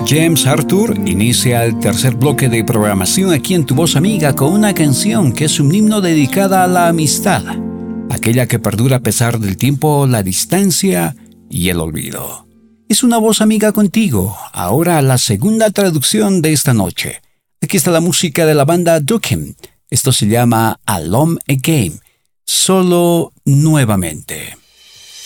James Arthur inicia el tercer bloque de programación aquí en Tu Voz Amiga con una canción que es un himno dedicada a la amistad, aquella que perdura a pesar del tiempo, la distancia y el olvido. Es una voz amiga contigo, ahora la segunda traducción de esta noche. Aquí está la música de la banda Dokken. Esto se llama Alone Again, solo nuevamente.